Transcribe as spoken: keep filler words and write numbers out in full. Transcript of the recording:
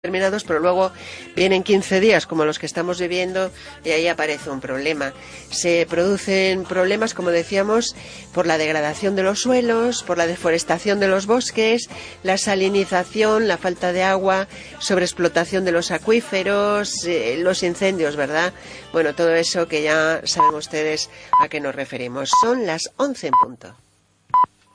determinados, pero luego vienen quince días como los que estamos viviendo y ahí aparece un problema. Se producen problemas, como decíamos, por la degradación de los suelos, por la deforestación de los bosques, la salinización, la falta de agua, sobreexplotación de los acuíferos, eh, los incendios, ¿verdad? Bueno, todo eso que ya saben ustedes a qué nos referimos. Son las once en punto.